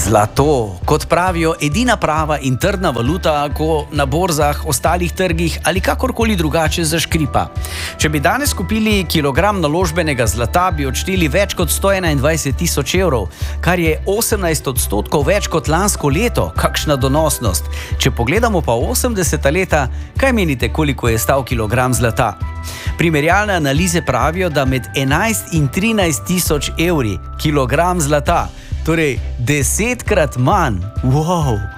Zlato, kot pravijo, edina prava in trdna valuta, ko na borzah, ostalih trgih ali kakorkoli drugače zaškripa. Če bi danes kupili kilogram naložbenega zlata, bi odšteli več kot 121.000 evrov, kar je 18% več kot lansko leto. Kakšna donosnost! Če pogledamo pa 80. leta, kaj menite, koliko je stal kilogram zlata? Primerjalne analize pravijo, da med 11 in 13.000 evri kilogram zlata, torej 10-krat manj. Wow!